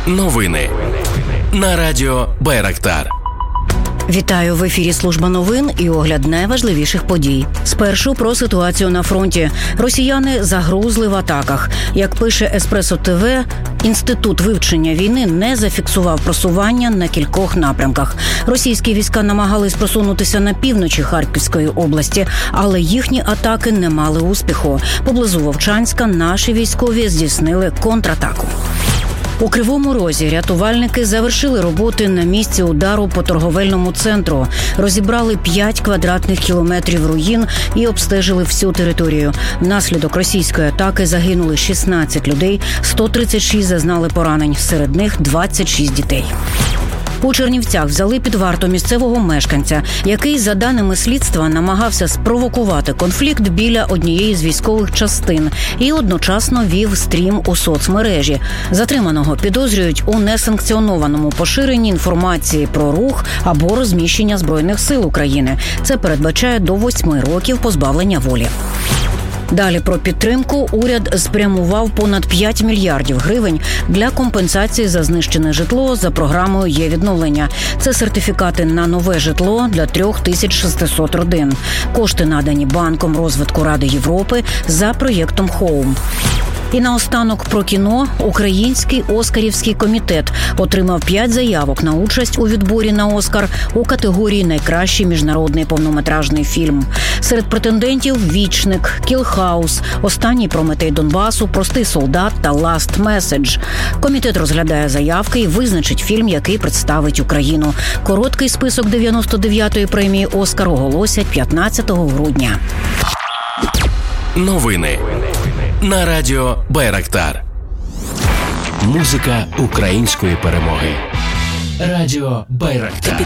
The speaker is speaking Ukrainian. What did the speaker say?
Новини на радіо Байрактар. Вітаю, в ефірі служба новин і огляд найважливіших подій. Спершу про ситуацію на фронті. Росіяни загрузли в атаках. Як пише Еспресо ТВ, Інститут вивчення війни не зафіксував просування на кількох напрямках. Російські війська намагались просунутися на півночі Харківської області, але їхні атаки не мали успіху. Поблизу Вовчанська наші військові здійснили контратаку. У Кривому Розі рятувальники завершили роботи на місці удару по торговельному центру. Розібрали 5 квадратних кілометрів руїн і обстежили всю територію. Внаслідок російської атаки загинули 16 людей, 136 зазнали поранень, серед них 26 дітей. У Чернівцях взяли під варту місцевого мешканця, який, за даними слідства, намагався спровокувати конфлікт біля однієї з військових частин і одночасно вів стрім у соцмережі. Затриманого підозрюють у несанкціонованому поширенні інформації про рух або розміщення Збройних сил України. Це передбачає до 8 років позбавлення волі. Далі про підтримку. Уряд спрямував понад 5 мільярдів гривень для компенсації за знищене житло за програмою «Є-відновлення». Це сертифікати на нове житло для 3600 родин. Кошти надані Банком розвитку Ради Європи за проєктом «Хоум». І наостанок про кіно. Український Оскарівський комітет отримав 5 заявок на участь у відборі на Оскар у категорії «Найкращий міжнародний повнометражний фільм». Серед претендентів «Вічник», «Кілхаус», «Останній Прометей Донбасу», «Простий солдат» та «Last Message». Комітет розглядає заявки і визначить фільм, який представить Україну. Короткий список 99-ї премії «Оскар» оголосять 15 грудня. Новини на радіо Байрактар. Музика української перемоги. Радіо Байрактар.